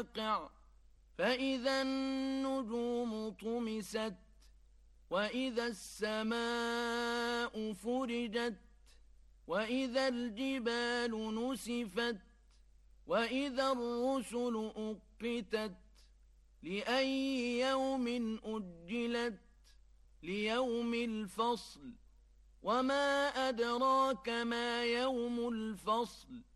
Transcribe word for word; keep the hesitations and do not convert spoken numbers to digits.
فإذا النجوم طمست وإذا السماء فرجت وإذا الجبال نسفت وإذا الرسل أقتت لأي يوم أجلت ليوم الفصل وما أدراك ما يوم الفصل